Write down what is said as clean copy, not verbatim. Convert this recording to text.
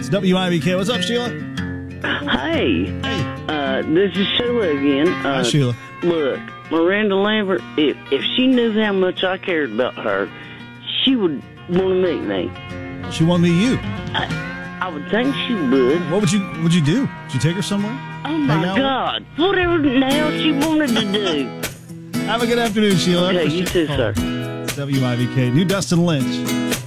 It's WIBK. What's up, Sheila? Hey, this is Sheila again. Hi, Sheila. Look, Miranda Lambert, if she knew how much I cared about her, she would want to meet me. She want to meet you. I would think she would. What would you do? Would you take her somewhere? Oh, my God. Whatever the hell she wanted to do. Have a good afternoon, Sheila. Okay, you too, sir. It's WIBK. New Dustin Lynch.